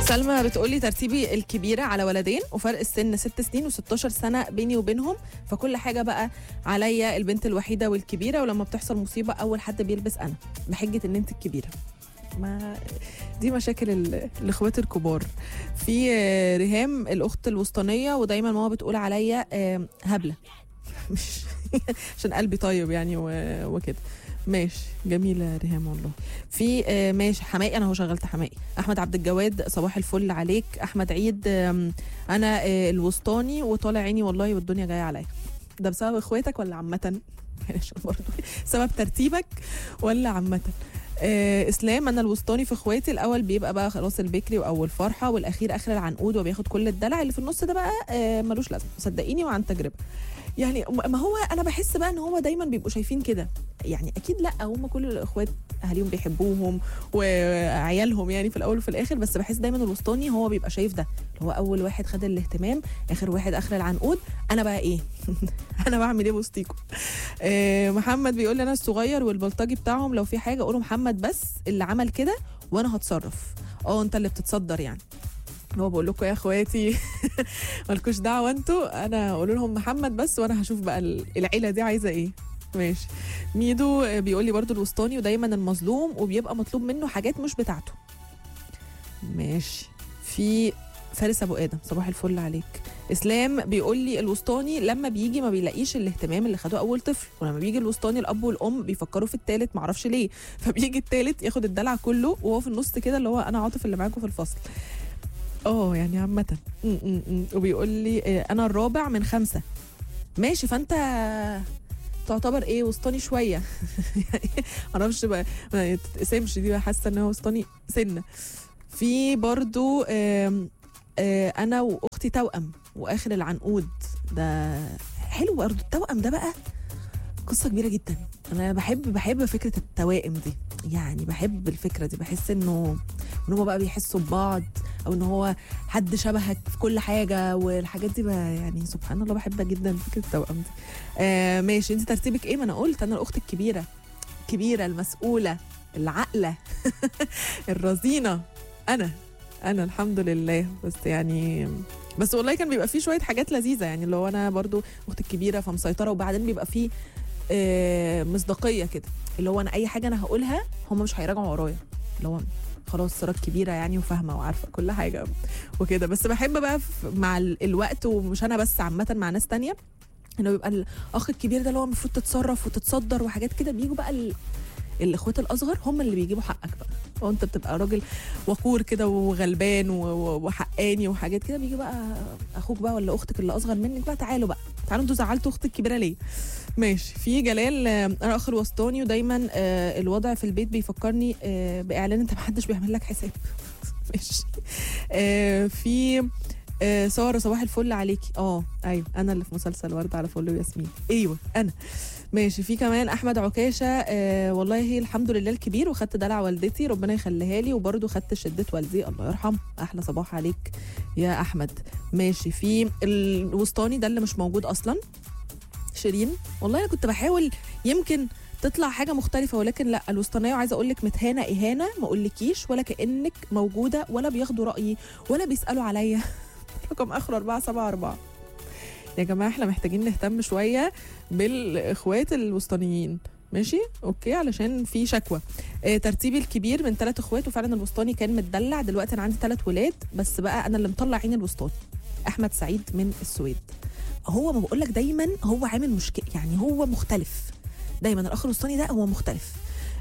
سلمى بتقولي ترتيبي الكبيرة على ولدين وفرق السن 6 سنين و16 سنة بيني وبينهم، فكل حاجة بقى عليا البنت الوحيدة والكبيرة، ولما بتحصل مصيبة أول حد بيلبس أنا بحجة إن أنت الكبيرة. ما دي مشاكل الاخوات الكبار. في ريهام الاخت الوسطانيه، ودايما ماما بتقول عليا هبله مش عشان قلبي طيب يعني وكده. ماشي جميله ريهام والله. في ماشي حمائي، انا هو شغلت حمائي. احمد عبد الجواد صباح الفل عليك. احمد عيد انا الوسطاني وطالع عيني والله والدنيا جايه عليا. ده بسبب اخواتك ولا عامه؟ عشان برضه سبب ترتيبك ولا عامه؟ اسلام انا الوسطاني في اخواتي، الاول بيبقى بقى خلاص البكري واول فرحه، والاخير اخر العنقود وبياخد كل الدلع، اللي في النص ده بقى ملوش لازمه صدقيني وعن تجربه. يعني ما هو انا بحس بقى ان هو دايما بيبقوا شايفين كده، يعني اكيد لا هم كل الاخوات اهاليهم بيحبوهم وعيالهم يعني في الاول وفي الاخر، بس بحس دايما الوسطاني هو بيبقى شايف ده، هو اول واحد خد الاهتمام، اخر واحد اخر العنقود، انا بقى ايه انا بعمل ايه وسطيكم. محمد بيقول لي انا الصغير والبلطجي بتاعهم، لو في حاجه اقولوا محمد بس اللي عمل كده وانا هتصرف. انت اللي بتتصدر يعني. هو بقول لكم يا اخواتي مالكوش دعوه انتوا، انا اقول لهم محمد بس وانا هشوف بقى العيله دي عايزه ايه. ماشي. ميدو بيقول لي برضو الوسطاني ودايما المظلوم وبيبقى مطلوب منه حاجات مش بتاعته. ماشي. في فارس ابو ادم صباح الفل عليك. اسلام بيقول لي الوسطاني لما بيجي ما بيلاقيش الاهتمام اللي خده اول طفل، ولما بيجي الوسطاني الاب والام بيفكروا في الثالث معرفش ليه، فبيجي الثالث ياخد الدلع كله وهو في النص كده اللي هو انا عاطف اللي معاكم في الفصل. يعني عامة. وبيقول لي انا الرابع من 5. ماشي، فانت تعتبر ايه وسطاني شويه يعني معرفش بقى ما تتقسمش دي بقى، حاسه ان هو وسطاني سنه. في برضو انا واختي توأم واخر العنقود، ده حلو برضو التوأم ده بقى قصه كبيره جدا. انا بحب فكره التوائم دي، يعني بحب الفكره دي، بحس انه ان هم بقى بيحسوا ببعض، او ان هو حد شبهك في كل حاجه والحاجات دي بقى، يعني سبحان الله بحبها جدا فكره التوأم دي. ماشي. انت ترتيبك ايه؟ ما انا قلت انا الاخت الكبيره المسؤوله العاقله الرزينه. انا الحمد لله. بس يعني بس والله كان بيبقى فيه شويه حاجات لذيذه، يعني اللي هو انا برضو اختي الكبيره فمسيطره، وبعدين بيبقى فيه مصداقيه كده، اللي هو انا اي حاجه انا هقولها هم مش هيراجعوا ورايا، اللي هو خلاص سارة كبيره يعني وفاهمه وعارفه كل حاجه وكده. بس بحب بقى مع الوقت، ومش انا بس عامه مع ناس تانية، انه بيبقى الاخ الكبير ده اللي هو المفروض تتصرف وتتصدر وحاجات كده، بيجوا بقى الاخوات الاصغر هم اللي بيجيبوا حقك بقى، وانت بتبقى راجل وقور كده وغلبان وحقاني وحاجات كده، بيجي بقى اخوك بقى ولا اختك اللي اصغر منك بقى، تعالوا انتوا زعلتوا اختك الكبيره ليه. ماشي. في جلال انا اخر وسطاني ودايما الوضع في البيت بيفكرني باعلان انت محدش بيعمل لك حساب. ماشي. في ساره صباح الفل عليكي. ايوه انا اللي في مسلسل ورد على فل وياسمين، ايوه انا. ماشي. في كمان احمد عكاشه والله هي الحمد لله الكبير، وخدت دلع والدتي ربنا يخليها لي، وبرده خدت شده والدي الله يرحمه. احلى صباح عليك يا احمد. ماشي. في الوسطاني ده اللي مش موجود اصلا شيرين، والله انا كنت بحاول يمكن تطلع حاجه مختلفه، ولكن لا، الوسطانيه وعايزه اقول لك متهانه اهانه ما اقولكيش، ولا كانك موجوده، ولا بياخدوا رايي ولا بيسالوا عليا. رقم اخره 474. يا جماعه احنا محتاجين نهتم شويه بالاخوات الوسطانيين. ماشي اوكي، علشان في شكوى. ترتيبي الكبير من 3 اخوات، وفعلا الوسطاني كان متدلع، دلوقتي انا عندي 3 ولاد، بس بقى انا اللي مطلع عين الوسطاني. احمد سعيد من السويد. هو ما بقول لك دايما هو عامل مشكله، يعني هو مختلف دايما، الاخ الوسطاني ده هو مختلف.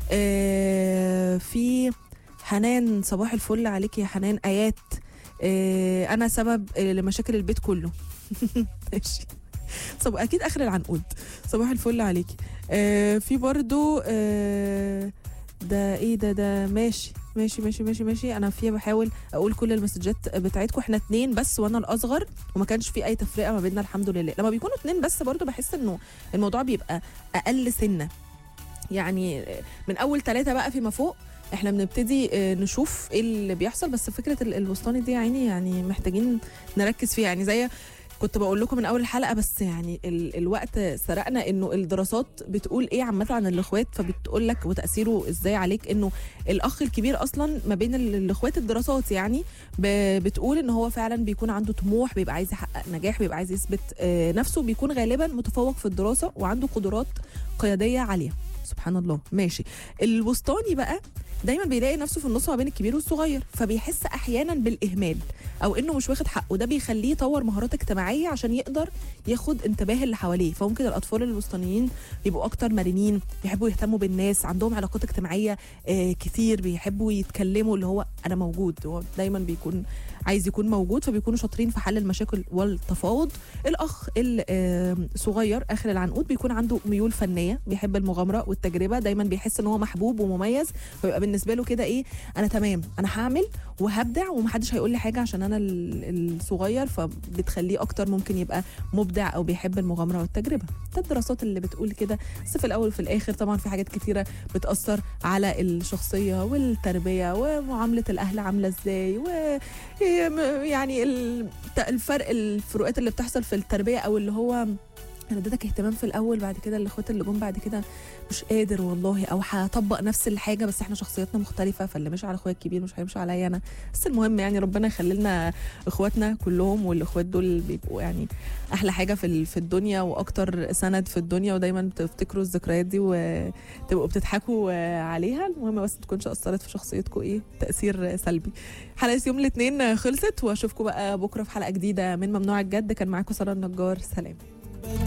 في حنان صباح الفل عليك يا حنان. ايات انا سبب لمشاكل البيت كله. ماشي. اكيد اخر العنقود. صباح الفل عليكي. في برضو ده ايه ده ماشي ماشي ماشي ماشي ماشي. انا فيها بحاول اقول كل المسجات بتاعتكم، احنا 2 بس وانا الاصغر، وما كانش في اي تفرقه ما بيننا الحمد لله. لما بيكونوا 2 بس برضو بحس انه الموضوع بيبقى اقل سنه، يعني من اول 3 بقى فيما فوق احنا بنبتدي نشوف ايه اللي بيحصل. بس فكره الوسطاني دي يعني محتاجين نركز فيها، يعني زي كنت بقول لكم من اول الحلقه، بس يعني الوقت سرقنا، انه الدراسات بتقول ايه عامه عن الاخوات، فبتقول لك وتاثيره ازاي عليك، انه الاخ الكبير اصلا ما بين الاخوات الدراسات يعني بتقول ان هو فعلا بيكون عنده طموح، بيبقى عايز يحقق نجاح، بيبقى عايز يثبت نفسه، بيكون غالبا متفوق في الدراسه وعنده قدرات قياديه عاليه. سبحان الله. ماشي. الوسطاني بقى دايما بيلاقي نفسه في النص ما بين الكبير والصغير، فبيحس احيانا بالاهمال او انه مش واخد حقه، ده بيخليه يطور مهارات اجتماعيه عشان يقدر ياخد انتباه اللي حواليه. فممكن الاطفال الوسطانيين يبقوا اكتر مرنين، بيحبوا يهتموا بالناس، عندهم علاقات اجتماعيه كتير، بيحبوا يتكلموا، اللي هو انا موجود، هو دايما بيكون عايز يكون موجود، فبيكونوا شاطرين في حل المشاكل والتفاوض. الاخ الصغير اخر العنقود بيكون عنده ميول فنيه، بيحب المغامره والتجربه، دايما بيحس ان هو محبوب ومميز، فبيبقى بالنسبه له كده ايه، انا تمام، انا هعمل وهبدع ومحدش هيقول لي حاجه عشان انا الصغير، فبتخليه اكتر ممكن يبقى مبدع او بيحب المغامره والتجربه. ده الدراسات اللي بتقول كده. بس في الاول وفي الاخر طبعا في حاجات كتيره بتاثر على الشخصيه والتربيه ومعامله الاهل عامله ازاي، ويعني الفروقات اللي بتحصل في التربيه، او اللي هو انا اديتك اهتمام في الاول، بعد كده الاخوات اللي جم بعد كده مش قادر والله، او هطبق نفس الحاجه بس احنا شخصياتنا مختلفه، فاللي مش على اخويا الكبير مش هيمشي عليا انا. بس المهم يعني ربنا يخلي لنا اخواتنا كلهم، والاخوات دول بيبقوا يعني احلى حاجه في الدنيا، واكتر سند في الدنيا، ودايما تفتكروا الذكريات دي وتبقوا بتضحكوا عليها. المهم بس ما تكونش اثرت في شخصيتكم ايه تاثير سلبي. حلقه يوم الاثنين خلصت، واشوفكم بقى بكره في حلقه جديده من ممنوع الجد. كان معاكم ساره النجار، سلام.